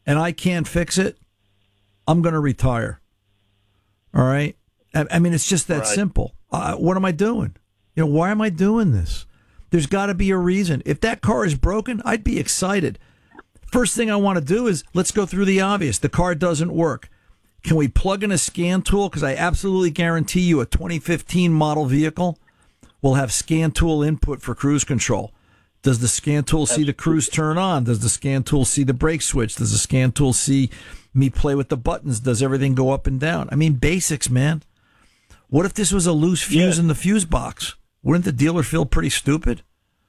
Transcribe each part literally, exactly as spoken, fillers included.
and I can't fix it, I'm going to retire. All right? I, I mean, it's just that right. simple. Uh, what am I doing? You know, why am I doing this? There's got to be a reason. If that car is broken, I'd be excited. First thing I want to do is let's go through the obvious. The car doesn't work. Can we plug in a scan tool? Because I absolutely guarantee you a twenty fifteen model vehicle will have scan tool input for cruise control. Does the scan tool see the cruise turn on? Does the scan tool see the brake switch? Does the scan tool see me play with the buttons? Does everything go up and down? I mean, basics, man. What if this was a loose fuse yeah. in the fuse box? Wouldn't the dealer feel pretty stupid?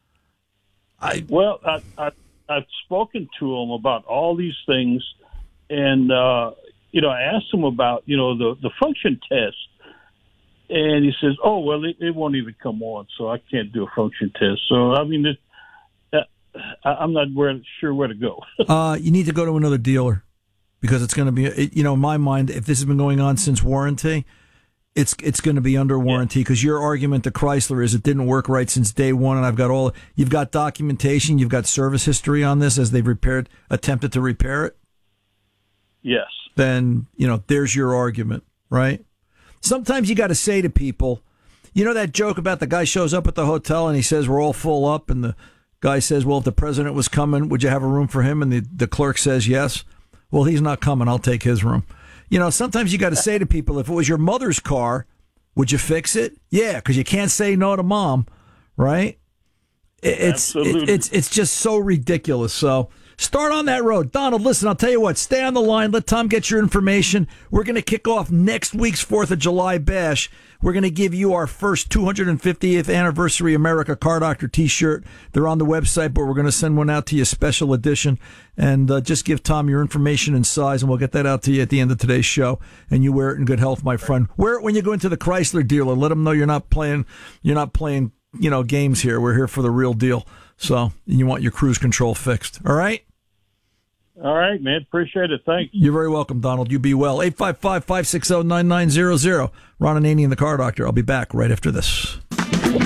I Well, I, I, I've spoken to him about all these things, and, uh, you know, I asked him about, you know, the, the function test, and he says, oh, well, it, it won't even come on, so I can't do a function test. So, I mean, it, uh, I'm not where, sure where to go. uh, you need to go to another dealer because it's going to be, you know, in my mind, if this has been going on since warranty, It's it's going to be under warranty because yeah. your argument to Chrysler is it didn't work right since day one, and I've got all you've got documentation, you've got service history on this as they've repaired, attempted to repair it. Yes. Then you know there's your argument, right? Sometimes you got to say to people, you know that joke about the guy shows up at the hotel and he says we're all full up, and the guy says, well, if the president was coming, would you have a room for him? And the the clerk says yes. Well, he's not coming. I'll take his room. You know, sometimes you got to say to people, if it was your mother's car, would you fix it? Yeah, because you can't say no to mom, right? It's it, it's it's just so ridiculous. So start on that road. Donald, listen, I'll tell you what, stay on the line. Let Tom get your information. We're going to kick off next week's fourth of July bash. We're going to give you our first two hundred fiftieth Anniversary America Car Doctor t-shirt. They're on the website, but we're going to send one out to you, special edition. And uh, just give Tom your information and size, and we'll get that out to you at the end of today's show. And you wear it in good health, my friend. Wear it when you go into the Chrysler dealer. Let them know you're not playing, you're not playing, you know, games here. We're here for the real deal. So you want your cruise control fixed. All right? All right, man. Appreciate it. Thanks. You're very welcome, Donald. You be well. eight five five, five six zero, nine nine zero zero. Ron Ananian, the Car Doctor. I'll be back right after this.